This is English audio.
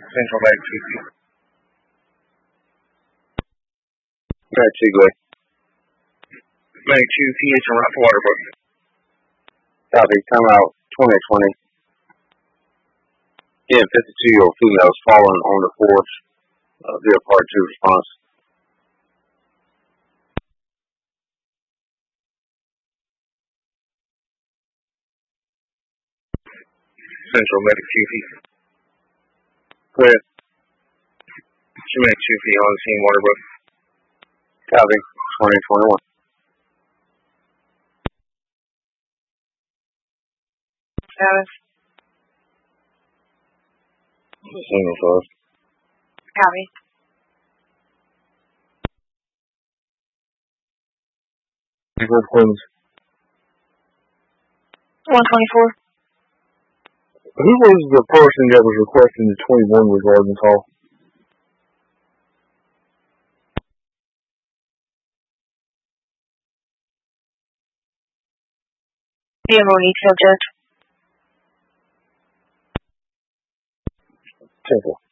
Central Mag 2P. Mag 2, go ahead. Mag 2P is from Ralph Waterbrook. Copy. Time out 2020. Again, 52-year-old female is fallen on the porch via Part 2 response. Central Medic 2P. Go ahead. Mag 2P on scene, Waterbrook. Copy. 2021. Status. Single source. Copy. Equal Queens. 124. Who was the person that was requesting the 21 regarding the call? Vehicle detail judge. Simple.